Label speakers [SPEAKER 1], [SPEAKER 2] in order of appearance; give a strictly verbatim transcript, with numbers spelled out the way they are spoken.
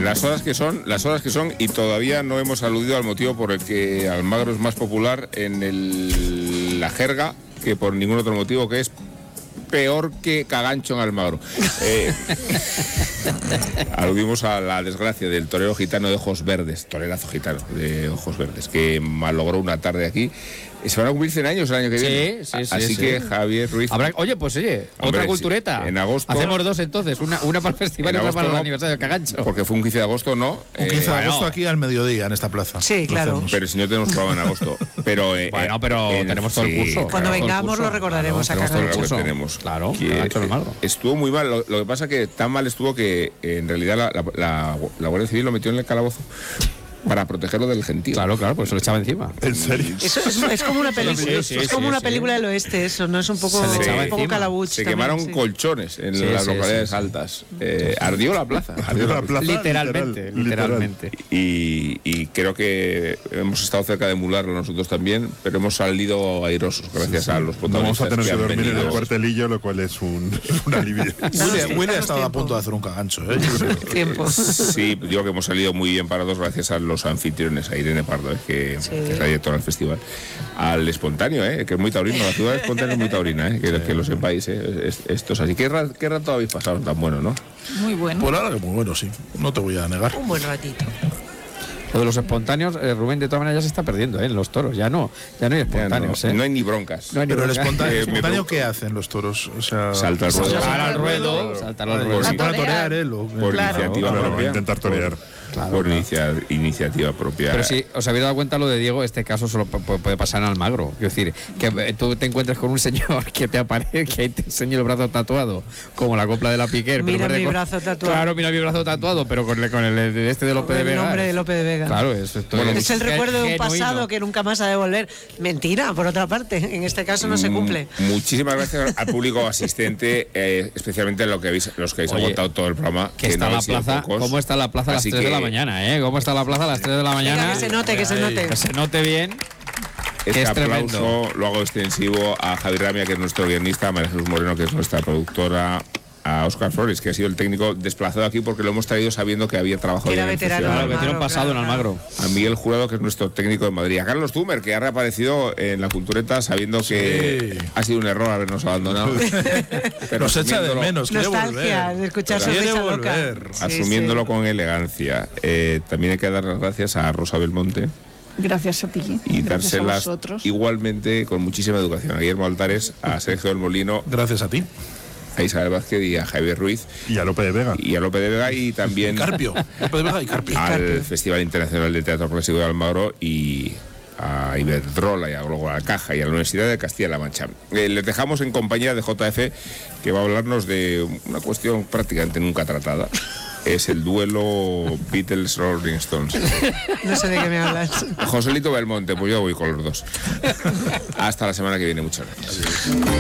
[SPEAKER 1] las horas que son, las horas que son, y todavía no hemos aludido al motivo por el que Almagro es más popular en el, la jerga que por ningún otro motivo, que es peor que Cagancho en Almagro. Eh, aludimos a la desgracia del torero gitano de ojos verdes, torerazo gitano de ojos verdes, que malogró una tarde aquí. Se van a cumplir cien años el año que
[SPEAKER 2] sí,
[SPEAKER 1] viene.
[SPEAKER 2] Sí, sí,
[SPEAKER 1] Así
[SPEAKER 2] sí.
[SPEAKER 1] que Javier Ruiz...
[SPEAKER 2] Habrá, oye, pues oye,
[SPEAKER 1] Hombre,
[SPEAKER 2] otra cultureta.
[SPEAKER 1] Sí, en agosto...
[SPEAKER 2] Hacemos dos entonces, una, una para el festival y otra para el
[SPEAKER 1] no,
[SPEAKER 2] aniversario de Cagancho.
[SPEAKER 1] Porque fue un quince de agosto, ¿no?
[SPEAKER 3] Un quince de
[SPEAKER 1] eh,
[SPEAKER 3] agosto
[SPEAKER 1] bueno,
[SPEAKER 3] aquí al mediodía, en esta plaza.
[SPEAKER 4] Sí, claro.
[SPEAKER 1] Pero si no tenemos programa en agosto. Pero, eh,
[SPEAKER 2] bueno, pero
[SPEAKER 1] en,
[SPEAKER 2] tenemos todo el curso.
[SPEAKER 1] Sí,
[SPEAKER 4] Cuando
[SPEAKER 1] claro,
[SPEAKER 4] vengamos
[SPEAKER 2] curso,
[SPEAKER 4] lo recordaremos
[SPEAKER 2] claro,
[SPEAKER 4] a
[SPEAKER 2] tenemos todo el
[SPEAKER 4] Cagancho.
[SPEAKER 2] curso.
[SPEAKER 1] Tenemos.
[SPEAKER 2] Claro,
[SPEAKER 1] que,
[SPEAKER 2] Cagancho en Almagro.
[SPEAKER 1] Estuvo muy mal. Lo, lo que pasa que tan mal estuvo que en realidad la, la, la, la Guardia Civil lo metió en el calabozo para protegerlo del gentío.
[SPEAKER 2] Claro, claro, pues se lo echaba encima.
[SPEAKER 3] ¿En serio?
[SPEAKER 4] Eso es, es como una película,
[SPEAKER 2] Sí, sí,
[SPEAKER 4] es como
[SPEAKER 2] sí,
[SPEAKER 4] una
[SPEAKER 2] sí.
[SPEAKER 4] película del oeste, eso, ¿no? Es un poco,
[SPEAKER 2] Se le echaba
[SPEAKER 4] un poco
[SPEAKER 2] encima.
[SPEAKER 4] calabuch.
[SPEAKER 1] Se
[SPEAKER 4] también,
[SPEAKER 1] quemaron
[SPEAKER 4] sí.
[SPEAKER 1] colchones en
[SPEAKER 2] Sí,
[SPEAKER 1] las
[SPEAKER 2] sí,
[SPEAKER 1] localidades
[SPEAKER 2] sí, sí.
[SPEAKER 1] altas. Eh, ardió la plaza. Ardió la plaza.
[SPEAKER 2] Literalmente,
[SPEAKER 3] literal,
[SPEAKER 2] literalmente.
[SPEAKER 1] Y, y creo que hemos estado cerca de emularlo nosotros también, pero hemos salido airosos gracias a los
[SPEAKER 5] No
[SPEAKER 1] protagonistas.
[SPEAKER 5] vamos a tener que,
[SPEAKER 1] han
[SPEAKER 5] dormir en
[SPEAKER 1] venido.
[SPEAKER 5] el cuartelillo, lo cual es un, un alivio.
[SPEAKER 3] Willy, Willy ha estado a punto de hacer un cagancho, ¿eh? Yo creo.
[SPEAKER 4] Tiempo.
[SPEAKER 1] Sí, digo que hemos salido muy bien parados gracias a los anfitriones, a Irene Pardo, ¿eh? que,
[SPEAKER 4] Sí.
[SPEAKER 1] que es la directora del festival, al espontáneo, ¿eh? que es muy taurino, la ciudad espontánea es muy taurina, ¿eh? que, que lo sepáis, ¿eh? es, esto es así. ¿Qué, ra- ¿Qué rato habéis pasado tan bueno, no?
[SPEAKER 6] Muy bueno.
[SPEAKER 3] Pues la verdad que muy bueno, sí. No te voy a negar.
[SPEAKER 4] Un buen ratito.
[SPEAKER 2] Lo de los espontáneos, eh, Rubén, de todas maneras ya se está perdiendo, ¿eh? En los toros, ya no, ya no hay
[SPEAKER 1] Ya no,
[SPEAKER 2] espontáneos, ¿eh?
[SPEAKER 1] no hay ni broncas.
[SPEAKER 2] No hay ni
[SPEAKER 3] Pero el
[SPEAKER 2] bronca.
[SPEAKER 3] espontáneo,
[SPEAKER 1] Eh, me
[SPEAKER 3] ¿espontáneo
[SPEAKER 1] preocupa.
[SPEAKER 3] qué hacen los toros? O sea,
[SPEAKER 1] Salta al ruedo.
[SPEAKER 2] Saltar al ruedo, saltar al ruedo.
[SPEAKER 3] Se pone a
[SPEAKER 4] torear.
[SPEAKER 3] torear, ¿eh? Lo-
[SPEAKER 1] Por
[SPEAKER 4] Claro.
[SPEAKER 1] iniciativa
[SPEAKER 5] Claro,
[SPEAKER 1] propia.
[SPEAKER 5] intentar torear.
[SPEAKER 2] Claro,
[SPEAKER 1] por
[SPEAKER 2] claro.
[SPEAKER 1] inicia- iniciativa propia.
[SPEAKER 2] Pero si os habéis dado cuenta lo de Diego, este caso solo pu- pu- puede pasar en Almagro. Es decir, que eh, tú te encuentres con un señor que te aparece, que ahí te enseña el brazo tatuado, como la copla de la Piquer.
[SPEAKER 4] Mira
[SPEAKER 2] pero
[SPEAKER 4] mi
[SPEAKER 2] con-
[SPEAKER 4] brazo tatuado.
[SPEAKER 2] Claro, mira mi brazo tatuado, pero con el, con el de este de López de
[SPEAKER 4] El
[SPEAKER 2] Vega.
[SPEAKER 4] nombre de López de Vega.
[SPEAKER 2] Claro, es, esto
[SPEAKER 1] Bueno,
[SPEAKER 4] Es el
[SPEAKER 2] gen-
[SPEAKER 4] recuerdo de un
[SPEAKER 2] genuino.
[SPEAKER 4] pasado que nunca más ha de volver. Mentira, por otra parte. En este caso no se cumple.
[SPEAKER 1] Mm, Muchísimas gracias al público asistente, eh, especialmente lo que habéis, los que habéis
[SPEAKER 2] Oye,
[SPEAKER 1] aguantado todo el programa.
[SPEAKER 2] Que está
[SPEAKER 1] no
[SPEAKER 2] la
[SPEAKER 1] habéis sido
[SPEAKER 2] plaza,
[SPEAKER 1] pocos.
[SPEAKER 2] ¿cómo está la plaza a las
[SPEAKER 1] Así
[SPEAKER 2] tres de
[SPEAKER 1] que
[SPEAKER 2] la mañana, eh? ¿Cómo está la plaza a las tres de la
[SPEAKER 4] Venga,
[SPEAKER 2] mañana?
[SPEAKER 4] que se note, que se note.
[SPEAKER 2] Que se note bien.
[SPEAKER 1] Este
[SPEAKER 2] es
[SPEAKER 1] aplauso
[SPEAKER 2] tremendo.
[SPEAKER 1] lo hago extensivo a Javi Ramia, que es nuestro guionista, a María Jesús Moreno, que es nuestra productora, a Óscar Flores, que ha sido el técnico desplazado aquí porque lo hemos traído sabiendo que había trabajado
[SPEAKER 4] Era
[SPEAKER 1] ya en el
[SPEAKER 4] veterano.
[SPEAKER 1] festival.
[SPEAKER 2] Claro, que tiene un
[SPEAKER 4] Almagro,
[SPEAKER 2] pasado en
[SPEAKER 4] claro,
[SPEAKER 2] Almagro.
[SPEAKER 1] A Miguel Jurado, que es nuestro técnico de Madrid. A Carlos Zumer, que ha reaparecido en la cultureta sabiendo que ha sido un error habernos abandonado. Pero
[SPEAKER 3] Nos echa de
[SPEAKER 1] asumiéndolo-
[SPEAKER 3] menos, quiere
[SPEAKER 4] Nostalgia
[SPEAKER 3] volver.
[SPEAKER 4] de escuchar su
[SPEAKER 3] Quiere
[SPEAKER 4] risa loca.
[SPEAKER 3] volver.
[SPEAKER 4] Sí,
[SPEAKER 1] Asumiéndolo
[SPEAKER 4] sí.
[SPEAKER 1] con elegancia. Eh, también hay que dar las gracias a Rosa Belmonte
[SPEAKER 6] Gracias a ti.
[SPEAKER 1] y
[SPEAKER 6] Gracias a
[SPEAKER 1] dárselas
[SPEAKER 6] vosotros.
[SPEAKER 1] igualmente con muchísima educación a Guillermo Altares, a Sergio del Molino,
[SPEAKER 3] Gracias a ti.
[SPEAKER 1] a Isabel Vázquez y a Javier Ruiz
[SPEAKER 5] Y a Lope de Vega.
[SPEAKER 1] y a López de Vega y también
[SPEAKER 3] Carpio. López de Vega y Carpio.
[SPEAKER 1] al Festival Internacional de Teatro Clásico de Almagro y a Iberdrola y a luego a la Caja y a la Universidad de Castilla-La Mancha. Eh, les dejamos en compañía de J F, que va a hablarnos de una cuestión prácticamente nunca tratada. Es el duelo Beatles-Rolling Stones.
[SPEAKER 4] No sé de qué me hablas.
[SPEAKER 1] Joselito Belmonte, pues yo voy con los dos. Hasta la semana que viene, muchas gracias.